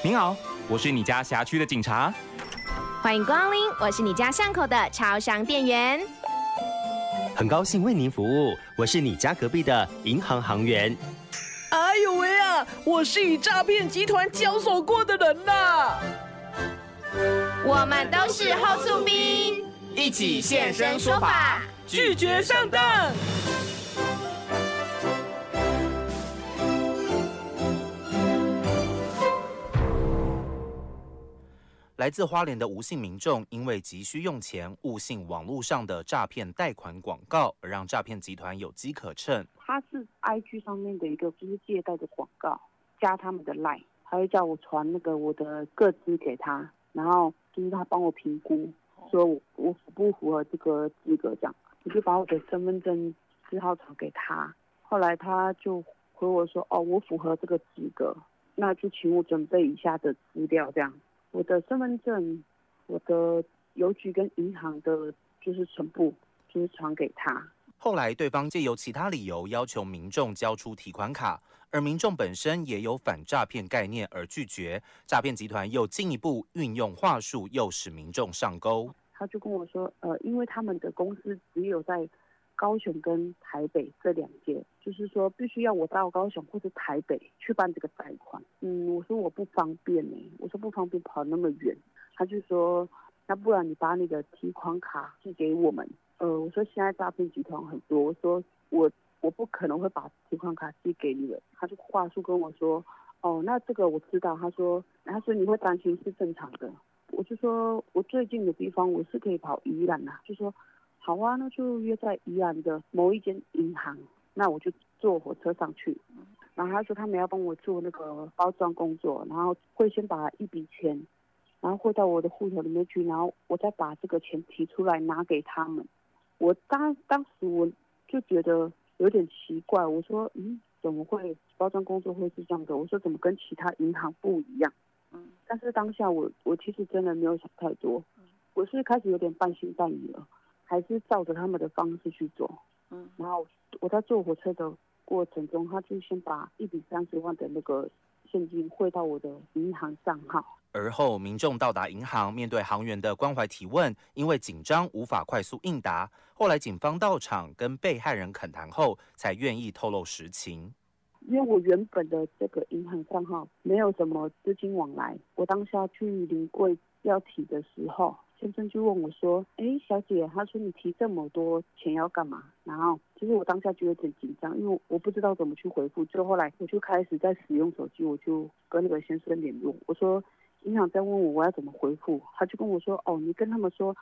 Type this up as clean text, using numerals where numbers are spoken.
您好，我是你家辖区的警察。 欢迎光临，我是你家巷口的超商店员。 很高兴为您服务，我是你家隔壁的银行行员。 哎呦喂啊，我是与诈骗集团交手过的人呐。 我们都是后速兵， 一起现身说法， 拒绝上当。 来自花莲的吴姓民众，因为急需用钱，误信网络上的诈骗贷款广告，而让诈骗集团有机可乘。 他是 IG 上面的一个就是借贷的广告，加他们的 LINE， 他会叫我传那个我的个资给他，然后就是他帮我评估，说我符不符合这个资格这样，我就把我的身份证字号传给他，后来他就回我说，哦，我符合这个资格，那就请我准备以下的资料这样。我的身份证、我的邮局跟银行的，就是全部就是传给他。 后来，对方借由其他理由要求民众交出提款卡，而民众本身也有反诈骗概念而拒绝，诈骗集团又进一步运用话术，诱使民众上钩。 他就跟我说，因为他们的公司只有在高雄跟台北这两间，就是说必须要我到高雄或者台北去办这个贷款。我说我不方便我说不方便跑那么远。他就说，那不然你把你的提款卡寄给我们。我说现在诈骗集团很多，我说我不可能会把提款卡寄给你们。他就话术跟我说，哦，那这个我知道。他说你会担心是正常的。我就说我最近的地方我是可以跑宜兰啊，就说好啊，那就约在宜兰的某一间银行，那我就坐火车上去。然后他说他们要帮我做那个包装工作，然后会先把一笔钱，然后汇到我的户头里面去，然后我再把这个钱提出来拿给他们。我当时我就觉得有点奇怪，我说怎么会包装工作会是这样的？我说怎么跟其他银行不一样？但是当下我其实真的没有想太多，我是开始有点半信半疑了。还是照着他们的方式去做，然后我在坐火车的过程中，他就先把1笔30万的那个现金汇到我的银行账号。 而后，民众到达银行，面对行员的关怀提问，因为紧张无法快速应答。后来警方到场跟被害人恳谈后，才愿意透露实情。 因为我原本的这个银行账号没有什么资金往来，我当下去临柜要提的时候，先生就问我说，小姐，他说你提这么多钱要干嘛？然后其实我当下就有点紧张，因为我不知道怎么去回复。就后来我就开始在使用手机，我就跟那个先生联络，我说银行在问我要怎么回复，他就跟我说，你跟他们说